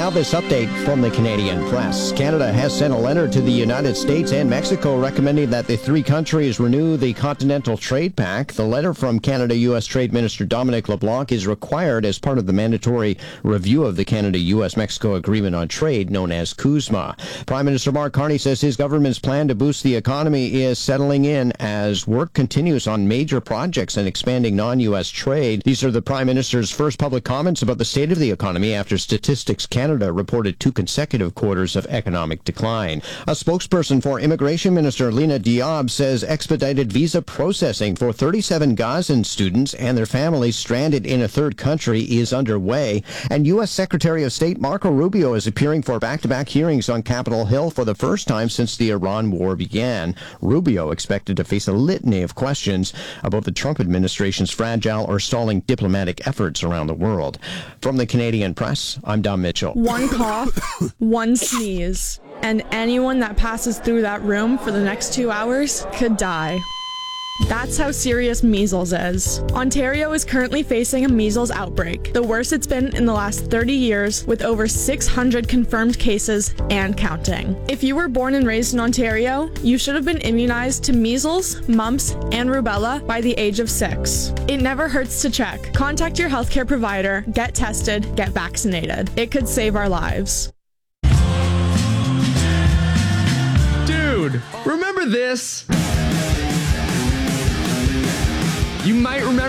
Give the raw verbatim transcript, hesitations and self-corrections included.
now this update from the Canadian Press. Canada has sent a letter to the United States and Mexico recommending that the three countries renew the Continental Trade Pact. The letter from Canada-U S Trade Minister Dominic LeBlanc is required as part of the mandatory review of the Canada-U S-Mexico Agreement on Trade, known as CUSMA. Prime Minister Mark Carney says his government's plan to boost the economy is settling in as work continues on major projects and expanding non-U S trade. These are the Prime Minister's first public comments about the state of the economy after Statistics Canada reported two consecutive quarters of economic decline. A spokesperson for Immigration Minister Lena Diab says expedited visa processing for thirty-seven Gazan students and their families stranded in a third country is underway. And U S Secretary of State Marco Rubio is appearing for back-to-back hearings on Capitol Hill for the first time since the Iran war began. Rubio expected to face a litany of questions about the Trump administration's fragile or stalling diplomatic efforts around the world. From the Canadian Press, I'm Don Mitchell. One cough, one sneeze, and anyone that passes through that room for the next two hours could die. That's how serious measles is. Ontario is currently facing a measles outbreak, the worst it's been in the last thirty years, with over six hundred confirmed cases and counting. If you were born and raised in Ontario, you should have been immunized to measles, mumps, and rubella by the age of six. It never hurts to check. Contact your healthcare provider, get tested, get vaccinated. It could save our lives. Dude, remember this? You might remember